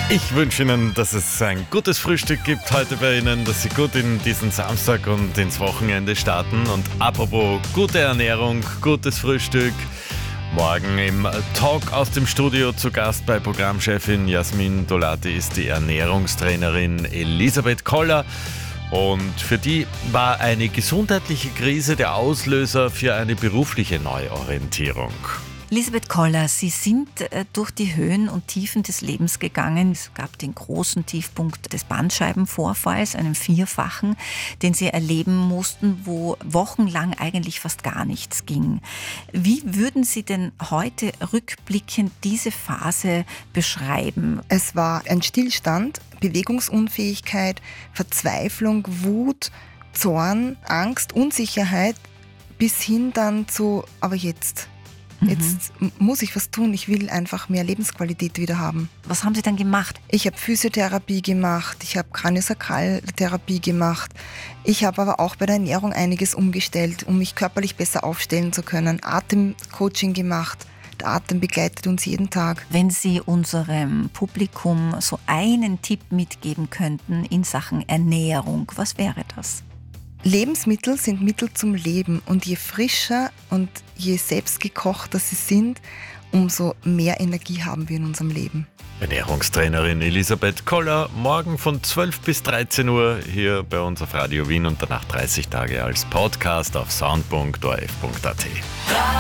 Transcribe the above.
Ich wünsche Ihnen, dass es ein gutes Frühstück gibt heute bei Ihnen, dass Sie gut in diesen Samstag und ins Wochenende starten. Und apropos gute Ernährung, gutes Frühstück. Morgen im Talk aus dem Studio zu Gast bei Programmchefin Jasmin Dolati ist die Ernährungstrainerin Elisabeth Koller. Und für die war eine gesundheitliche Krise der Auslöser für eine berufliche Neuorientierung. Elisabeth Koller, Sie sind durch die Höhen und Tiefen des Lebens gegangen. Es gab den großen Tiefpunkt des Bandscheibenvorfalls, einen vierfachen, den Sie erleben mussten, wo wochenlang eigentlich fast gar nichts ging. Wie würden Sie denn heute rückblickend diese Phase beschreiben? Es war ein Stillstand, Bewegungsunfähigkeit, Verzweiflung, Wut, Zorn, Angst, Unsicherheit bis hin dann zu, aber jetzt muss ich was tun, ich will einfach mehr Lebensqualität wieder haben. Was haben Sie dann gemacht? Ich habe Physiotherapie gemacht, ich habe Kraniosakraltherapie gemacht. Ich habe aber auch bei der Ernährung einiges umgestellt, um mich körperlich besser aufstellen zu können. Atemcoaching gemacht. Der Atem begleitet uns jeden Tag. Wenn Sie unserem Publikum so einen Tipp mitgeben könnten in Sachen Ernährung, was wäre das? Lebensmittel sind Mittel zum Leben und je frischer und je selbstgekochter sie sind, umso mehr Energie haben wir in unserem Leben. Ernährungstrainerin Elisabeth Koller, morgen von 12 bis 13 Uhr hier bei uns auf Radio Wien und danach 30 Tage als Podcast auf sound.orf.at.